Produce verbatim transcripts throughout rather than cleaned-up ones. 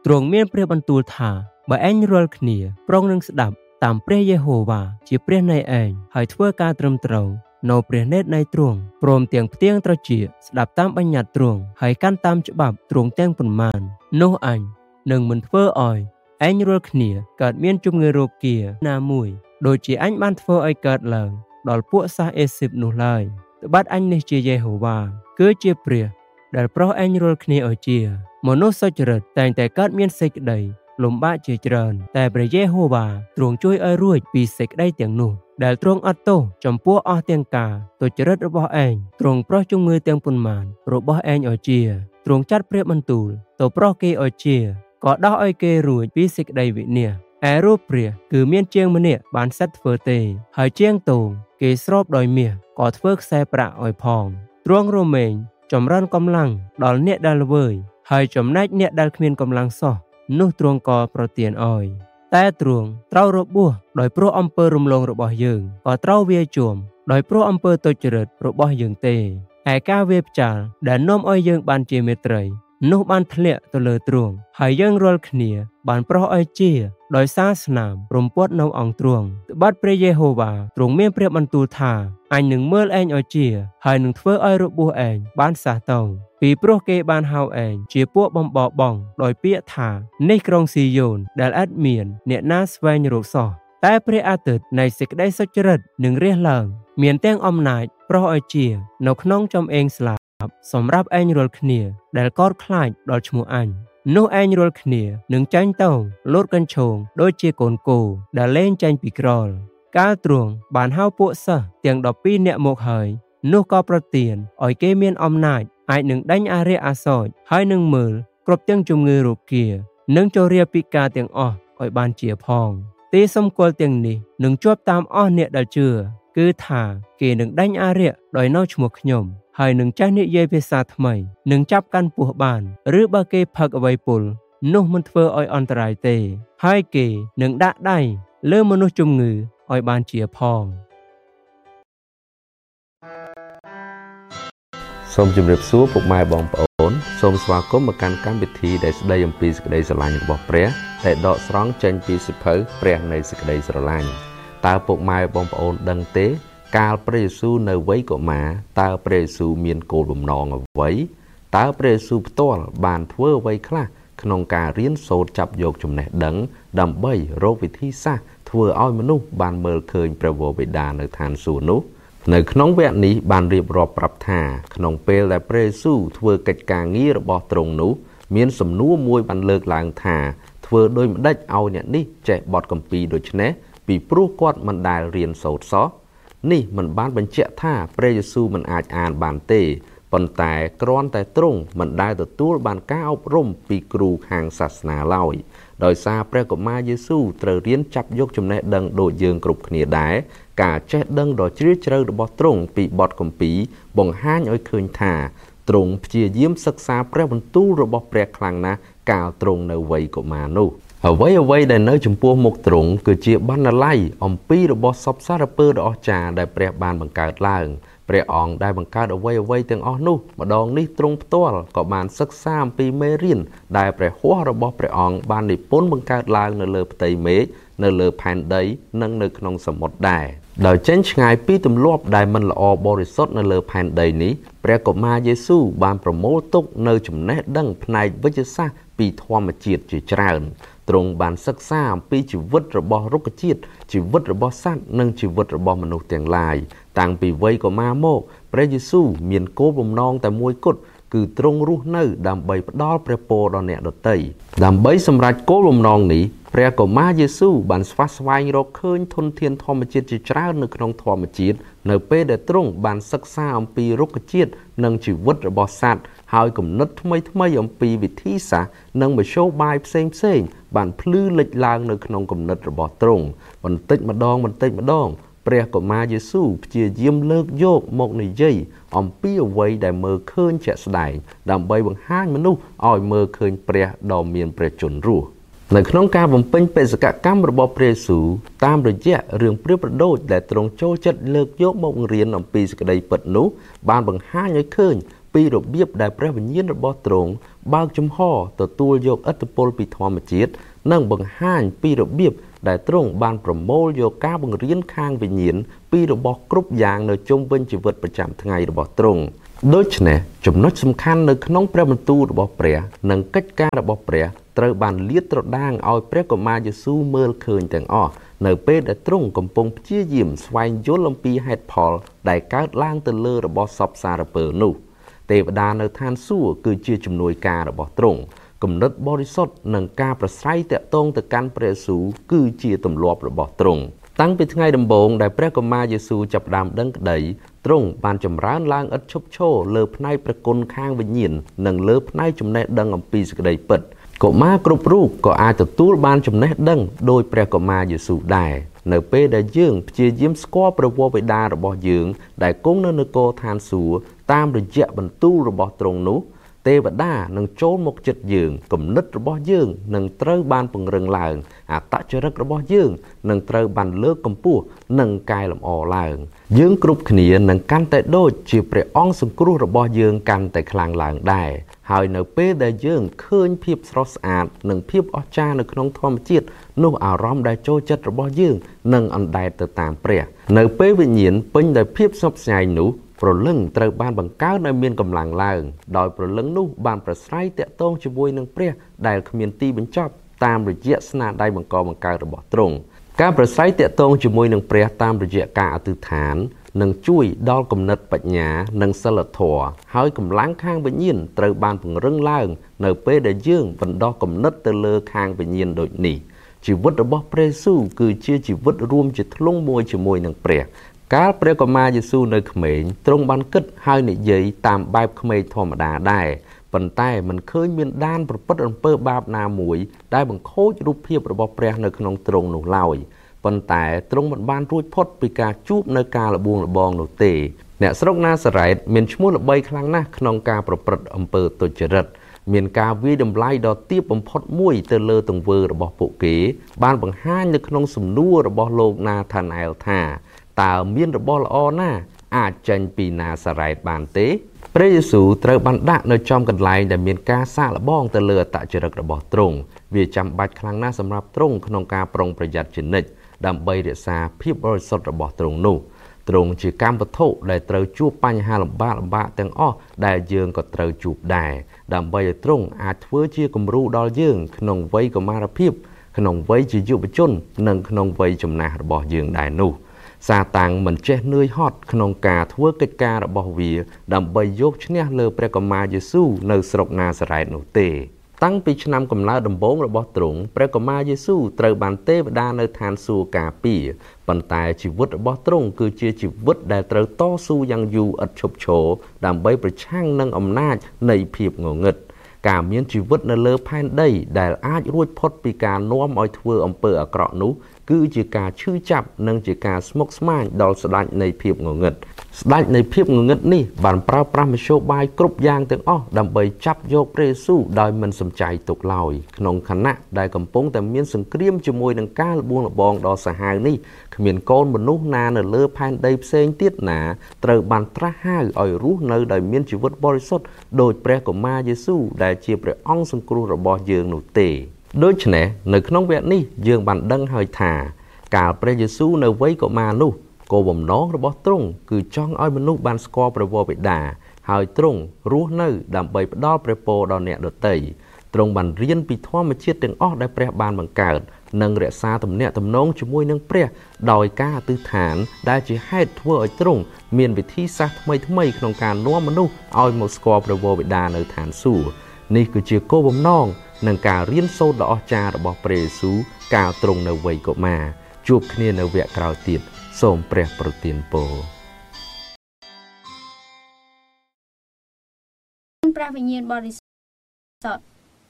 ទ្រង់មានព្រះបន្ទូលថាបើឯងរាល់គ្នាប្រុងនឹងស្ដាប់តាមព្រះយេហូវ៉ាជាព្រះនៃឯងហើយធ្វើការត្រឹមត្រូវនៅព្រះនេតនៃទ្រង់ព្រមទាំងផ្ទៀងត្រចៀកស្ដាប់តាមបញ្ញត្តិទ្រង់ហើយកាន់តាមច្បាប់ទ្រង់ទាំងប៉ុន្មាននោះអញនឹងមិនធ្វើឲ្យឯងរាល់គ្នាកើតមានជំងឺរោគាណាមួយដូចជាអញបានធ្វើឲ្យកើតឡើងដល់ពួកសាសអេស៊ីបនោះឡើយត្បិតអញនេះជាយេហូវ៉ាគឺជាព្រះដែលប្រោសឯងរាល់គ្នាឲ្យជាមនុស្សសុចរិតតែងតែកើតមានសេចក្តីលំបាកជាច្រើនតែព្រះយេហូវ៉ាទ្រង់ជួយឲ្យរួចពីសេចក្តីទាំងនោះដែលទ្រង់អត់ទោសចំពោះអស់ទាំងការទុច្ចរិតរបស់ឯងទ្រង់ប្រោសជំងឺទាំងប៉ុន្មានរបស់ឯងឲ្យជាទ្រង់ចាត់ព្រះបន្ទូលទៅប្រោសគេឲ្យជាក៏ដោះឲ្យគេរួចពីសេចក្តីវិនាសឯរូបព្រះគឺមានជាងម្នាក់បានសិតធ្វើទេហើយជាងទងគេស្រូបដោយមាសក៏ធ្វើខ្សែប្រាក់ឲ្យផងទ្រង់រមែងចម្រើនកម្លាំងដល់អ្នកដែលល្វើយហើយចំណែកអ្នកដែលគ្មានកម្លាំងសោះនោះទ្រង់ក៏ប្រទានឲ្យតែទ្រង់ត្រូវរបួសដោយព្រោះអំពើរំលងរបស់យើងក៏ត្រូវវាយជួមដោយព្រោះអំពើទុច្ចរិតរបស់យើងទេឯការវាយផ្ចាលដែលនាំឲ្យយើងបានជាមេត្រីនោះបានធ្លាក់ទៅលើទ្រង់ហើយយើងរាល់គ្នាបានប្រោសឲ្យជាដោយសារស្នាមរំពាត់នៅអង្គទ្រង់ត្បិតព្រះយេហូវ៉ាទ្រង់មានព្រះបន្ទូលថាអញនឹងមើលឯងឲ្យជាហើយនឹងធ្វើឲ្យរបួសឯងបានសះទៅពីព្រោះគេបានហៅឯងជាពួកបំបោបងដោយពាក្យថានេះក្រុងស៊ីយ៉ូនដែលឥតមានអ្នកណាស្វែងរកសោះតែព្រះអាទិត្យនៃសេចក្តីសុចរិតនឹងរះឡើងមានទាំងអំណាចប្រោសឲ្យជានៅក្នុងចំអេងស្លាបសម្រាប់ឯងរាល់គ្នាដែលកោតខ្លាចដល់ឈ្មោះអញនោះឯងរាល់គ្នានឹងចាញ់ទៅលោតកញ្ឆោងដូចជាកូនគោដែលលែងចាញ់ពីក្រលកាលទ្រង់បានហៅពួកសិស្សទាំងដប់ពីរនាក់មកហើយនោះក៏ប្រទានឲ្យគេមានអំណាចអាចនឹងដេញអារក្សអាសោចហើយនឹងមើលគ្រប់ទាំងជំងឺរោគានិងចូលរាពិការទាំងអស់ឲ្យបានជាផងទីសម្គាល់ទាំងនេះនឹងជាប់តាមអស់អ្នកដែលជឿគឺថាគេនឹងដេញអារក្សដោយនៅឈ្មោះខ្ញុំហើយនឹងចេះនិយាយភាសាថ្មីនឹងចាប់កាន់ពស់បានឬបើគេផឹកអ្វីពុលនោះមិនធ្វើឲ្យអន្តរាយទេហើយគេនឹងដាក់ដៃលើមនុស្សជំងឺឲ្យបានជាផងសូមជម្រាបសួរពុកម៉ែបងប្អូនសូមស្វាគមន៍មកកាន់កម្មវិធីដែលស្ដីអំពីសេចក្តីស្រឡាញ់របស់ព្រះដែលដកស្រង់ចេញពីសៀវភៅព្រះនៃសេចក្តីស្រឡាញ់តើពុកម៉ែបងប្អូនដឹងទេកាលព្រះយេស៊ូវនៅវ័យកុមារតើព្រះយេស៊ូវមានគោលបំណងអ្វីតើព្រះយេស៊ូវផ្ទាល់បានធ្វើអ្វីខ្លះក្នុងការរៀនសូត្រចាប់យកចំណេះដឹងដើម្បីរកវិធីសាស្ត្រធ្វើឲ្យមនុស្សបានមើលឃើញព្រះវរបិតានៅឋានសួគ៌នោះនៅក្នុងវគ្គនេះបានរៀបរាប់ប្រាប់ថាក្នុងពេលដែលព្រះយេស៊ូវធ្វើកិច្ចការងាររបស់ទ្រង់នោះមានសំណួរមួយបានលើកឡើងថាធ្វើដូចម្ដេចឲ្យអ្នកនេះចេះបទគម្ពីរដូច្នេះពីព្រោះគាត់មិនដែលរៀនសូត្រសោះនេះមិនបានបញ្ជាក់ថាព្រះយេស៊ូវមិនអាចអានបានទេប៉ុន្តែគ្រាន់តែទ្រង់មិនដែលទទួលបានការអប់រំពីគ្រូខាងសាសនាឡើយដោយសារព្រះកុមារយេស៊ូវត្រូវរៀនចាប់យកចំណេះដឹងដូចយើងគ្រប់គ្នាដែរការចេះដឹងដ៏ជ្រាលជ្រៅរបស់ទ្រង់ពីបទគម្ពីរបង្ហាញឲ្យឃើញថាទ្រង់ព្យាយាមសិក្សាព្រះបន្ទូលរបស់ព្រះខ្លាំងណាស់កាលទ្រង់នៅវ័យកុមារនោះអ្វីអ្វីដែលនៅចំពោះមុខទ្រង់គឺជាបណ្ណាល័យអំពីរបស់សពសារពើដ៏អស្ចារ្យដែលព្រះបានបង្កើតឡើងព្រះអង្គដែលបង្កើតអ្វីអ្វីទាំងអស់នោះម្ដងនេះទ្រង់ផ្ទាល់ក៏បានសិក្សាអំពីមេរៀនដែលព្រះហស្ថរបស់ព្រះអង្គបាននិពន្ធបង្កើតឡើងនៅលើផ្ទៃមេឃនៅលើផែនដីនិងនៅក្នុងសមុទ្រដែរដោយចេញឆ្ងាយពីទម្លាប់ដែលមិនល្អបរិសុទ្ធនៅលើផែនដីនេះព្រះកុមារយេស៊ូវបានប្រមូលទុកនៅចំណេះដឹងផ្នែកវិទ្យាសាស្ត្រពីធម្មជាតិជាច្រើនទ្រង់បានសិក្សាអំពីជីវិតរបស់រុក្ខជាតិជីវិតរបស់សត្វនិងជីវិតរបស់មនុស្សទាំងឡាយតាំងពីវ័យកុមារមកព្រះយេស៊ូវមានគោលបំណងតែមួយគត់គឺទ្រង់រស់នៅដើម្បីផ្ដល់ព្រះពរដល់អ្នកដទៃដើម្បីសម្រេចគោលបំណងនេះព្រះកុមារយេស៊ូវបានស្វះស្វែងរកឃើញធនធានធម្មជាតិជាច្រើននៅក្នុងធម្មជាតិនៅពេលដែលទ្រង់បានសិក្សាអំពីរុក្ខជាតិនិងជីវិតរបស់សត្វហើយគំនិតថ្មីថ្មីអំពីវិធីសាស្ត្រនិងមធ្យោបាយផ្សេងផ្សេងបានភ្លឺលេចឡើងនៅក្នុងគំនិតរបស់ទ្រង់បន្តិចម្ដងបន្តិចម្ដងព្រះកុមារយេស៊ូវព្យាយាមលើកយកមកនិយាយអំពីអ្វីដែលមើលឃើញជាក់ស្ដែងដើម្បីបង្ហាញមនុស្សឲ្យមើលឃើញព្រះដ៏មានព្រះជន្មរស់នៅក្នុងការបំពេញបេសកកម្មរបស់ព្រះយេស៊ូវតាមរយៈរឿងព្រាបប្រដូចដែលទ្រង់ចូលចិត្តលើកយកមកបង្រៀនអំពីសេចក្តីពិតនោះបានបង្ហាញឲ្យឃើញពីរបៀបដែលព្រះវិញ្ញាណរបស់ទ្រង់បើកចំហទទួលយកឥទ្ធិពលពីធម្មជាតិនិងបង្ហាញពីរបៀបដែលទ្រង់បានប្រមូលយកការបង្រៀនខាងវិញ្ញាណពីរបស់គ្រប់យ៉ាងនៅជុំវិញជីវិតប្រចាំថ្ងៃរបស់ទ្រង់ដូច្នេះចំណុចសំខាន់នៅក្នុងព្រះបន្ទូលរបស់ព្រះនិងកិច្ចការរបស់ព្រះត្រូវបានលាតត្រដាងឲ្យព្រះកុមារយេស៊ូវមើលឃើញទាំងអស់នៅពេលដែលទ្រង់កំពុងព្យាយាមស្វែងយល់អំពីហេតុផលដែលកើតឡើងទៅលើរបស់សពសារពើនោះទេវតានៅឋានសួគ៌គឺជាជំនួយការរបស់ទ្រង់គំនិតបរិសុទ្ធនិងការប្រស្រ័យតាក់ទងទៅកាន់ព្រះយេស៊ូវគឺជាទម្លាប់របស់ទ្រង់តាំងពីថ្ងៃដំបូងដែលព្រះកុមារយេស៊ូវចាប់ផ្ដើមដឹងក្តីទ្រង់បានចម្រើនឡើងឥតឈប់ឈរលើផ្នែកព្រះគុណខាងវិញ្ញាណនិងលើផ្នែកចំណេះដឹងអំពីសេចក្តីពិតកុមារគ្រប់រូបក៏អាចទទួលបានចំណេះដឹងដោយព្រះកុមារយេស៊ូវដែរនៅពេលដែលយើងព្យាយាមស្គាល់ព្រះវរបិតារបស់យើងដែលគង់នៅនគរឋានសួគ៌តាមរយៈបន្ទូលរបស់ទ្រង់នោះទេវតានឹងចូលមកចិត្តយើងគំនិតរបស់យើងនឹងត្រូវបានពង្រឹងឡើងអត្តចរិតរបស់យើងនឹងត្រូវបានលើកកម្ពស់និងកែលម្អឡើងយើងគ្រប់គ្នានឹងកាន់តែដូចជាព្រះអង្គសង្គ្រោះរបស់យើងកាន់តែខ្លាំងឡើងដែរហើយនៅពេលដែលយើងឃើញភាពស្រស់ស្អាតនិងភាពអស្ចារ្យនៅក្នុងធម្មជាតិនោះអារម្មណ៍ដែលចូលចិត្តរបស់យើងនឹងអណ្ដែតទៅតាមព្រះនៅពេលវិញ្ញាណពេញដោយភាពស្ញប់ស្ញែងនោះព្រលឹងត្រូវបានបង្កើនឲ្យមានកម្លាំងឡើងដោយព្រលឹងនោះបានប្រស្រ័យតាក់ទងជាមួយនឹងព្រះដែលគ្មានទីបញ្ចប់តាមរយៈស្នាដៃបង្កបង្កើតរបស់ទ្រង់ការប្រស្រ័យតាក់ទងជាមួយនឹងព្រះតាមរយៈការអធិដ្ឋាននឹងជួយដល់គំនិតបញ្ញានិងសិលធម៌ហើយកម្លាំងខាងវិញ្ញាណត្រូវបានពង្រឹងឡើងនៅពេលដែលយើងបណ្ដោះគំនិតទៅលើខាងវិញ្ញាណដូចនេះជីវិតរបស់ព្រះយេស៊ូវគឺជាជីវិតរួមជាធ្លុងមួយជាមួយនឹងព្រះកាលព្រះកុមារយេស៊ូវនៅក្មេងទ្រង់បានគិតហើយនិយាយតាមបែបក្មេងធម្មតាដែរប៉ុន្តែមិនឃើញមានដានប្រព្រឹត្តអំពើបាបណាមួយដែលបង្ខូចរូបភាពរបស់ព្រះនៅក្នុងទ្រង់នោះឡើយប៉ុន្តែទ្រង់មិនបានរួចផុតពីការជួបនៅការលបួងលបងនោះទេអ្នកស្រុកណាសារ៉េតមានឈ្មោះល្បីខ្លាំងណាស់ក្នុងការប្រព្រឹត្តអំពើទុច្ចរិតមានការវាយតម្លៃដ៏ទាបបំផុតមួយទៅលើទង្វើរបស់ពួកគេបានបង្ហាញនៅក្នុងសំណួររបស់លោកណាថាណែលថាតើមានរបស់ល្អណាអាចចេញពីណាសារ៉េតបានទេព្រះយេស៊ូវត្រូវបានដាក់នៅចំកន្លែងដែលមានការសាកល្បងទៅលើអត្តចរិតរបស់ទ្រង់វាចាំបាច់ខ្លាំងណាស់សម្រាប់ទ្រង់ក្នុងការប្រុងប្រយ័ត្នជានិច្ចដើម្បីរក្សាភាពបរិសុទ្ធរបស់ទ្រង់នោះទ្រង់ជាកម្មវត្ថុដែលត្រូវជួបបញ្ហាលំបាកលំបាកទាំងអស់ដែលយើងក៏ត្រូវជួបដែរដើម្បីឲ្យទ្រង់អាចធ្វើជាគំរូដល់យើងក្នុងវ័យកុមារភាពក្នុងវ័យជាយុវជននិងក្នុងវ័យចំណាស់របស់យើងដែរនោះសាតាំងមិនចេះនឿយហត់ក្នុងការធ្វើកិច្ចការរបស់វាដើម្បីយកឈ្នះលើព្រះកុមារយេស៊ូវនៅស្រុកណាសារ៉េតនោះទេតាំងពីឆ្នាំកំណើតដំបូងរបស់ទ្រង់ព្រះកុមារយេស៊ូវត្រូវបានទេវតានៅឋានសួគ៌ការពារប៉ុន្តែជីវិតរបស់ទ្រង់គឺជាជីវិតដែលត្រូវតស៊ូយ៉ាងយូរឥតឈប់ឈរដើម្បីប្រឆាំងនឹងអំណាចនៃភាពងងឹតការមានជីវិតនៅលើផែនដីដែលអាចរួចផុតពីការនាំឲ្យធ្វើអំពើអាក្រក់នោះគឺជាការឈឺចាប់និងជាការស្មុគស្មាញដល់ស្ដេចនៃភាពងងឹតស្ដេចនៃភាពងងឹតនេះបានប្រើប្រាស់មធ្យោបាយគ្រប់យ៉ាងទាំងអស់ដើម្បីចាប់យកព្រះយេស៊ូវដោយមិនសំចៃទុកឡើយក្នុងខណៈដែលកំពុងតែមានសង្គ្រាមជាមួយនឹងការលបួងលបងដ៏សាហាវនេះគ្មានកូនមនុស្សណានៅលើផែនដីផ្សេងទៀតណាត្រូវបានត្រាស់ហៅឲ្យរស់នៅដោយមានជីវិតបរិសុទ្ធដោយព្រះកុមារយេស៊ូវដែលជាព្រះអង្គសង្គ្រោះរបស់យើងនោះទេដូច្នេះនៅក្នុងវគ្គនេះយើងបានដឹងហើយថាកាលព្រះយេស៊ូវនៅវ័យកុមារនោះគោលបំណងរបស់ទ្រង់គឺចង់ឲ្យមនុស្សបានស្គាល់ព្រះវរបិតាហើយទ្រង់រស់នៅដើម្បីផ្ដល់ព្រះពរដល់អ្នកដទៃទ្រង់បានរៀនពីធម្មជាតិទាំងអស់ដែលព្រះបានបង្កើតនិងរក្សាទំនាក់ទំនងជាមួយនឹងព្រះដោយការអធិដ្ឋានដែលជាហេតុធ្វើឲ្យទ្រង់មានវិធីសាស្ត្រថ្មីថ្មីក្នុងការនាំមនុស្សឲ្យមកស្គាល់ព្រះវរបិតានៅឋានសួគ៌នេះគឺជាគោលបំណងនិងការរៀនសូត្រដ៏អស្ចារ្យរបស់ព្រះយេស៊ូវកាលទ្រង់នៅវ័យកុមារជួបគ្នានៅវគ្គក្រោយទៀតសូមព្រះប្រទានពរព្រះវិញ្ញាណបរិសុទ្ធ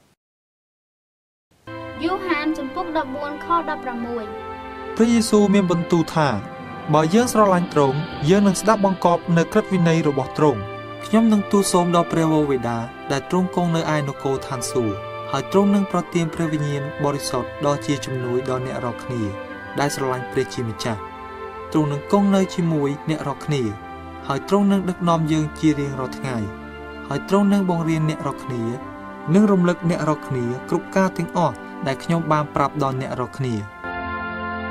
យូហានចំពុកដប់បួនខដប់ប្រាំមួយព្រះយេស៊ូវមានបន្ទូលថាបើយើងស្រឡាញ់ទ្រង់យើងនឹងស្ដាប់បង្គាប់នៅក្រឹតវិន័យរបស់ទ្រង់ខ្ញុំនឹងទូលសូមដល់ព្រះវរបិតាដែលទ្រង់គង់នៅឯនគរឋានសួគ៌ហើយទ្រង់នឹងប្រទានព្រះវិញ្ញាណបរិសុទ្ធដ៏ជាជំនួយដល់អ្នករាល់គ្នាដែលស្រឡាញ់ព្រះជាម្ចាស់ទ្រង់នឹងគង់នៅជាមួយអ្នករាល់គ្នាហើយទ្រង់នឹងដឹកនាំយើងជារៀងរាល់ថ្ងៃហហើយទ្រង់នឹងបង្រៀនអ្នករាល់គ្នានិងរំលឹកអ្នករាល់គ្នាគ្រប់ការទាំងអស់ដែលខ្ញុំបានប្រាប់ដល់អ្នករាល់គ្នា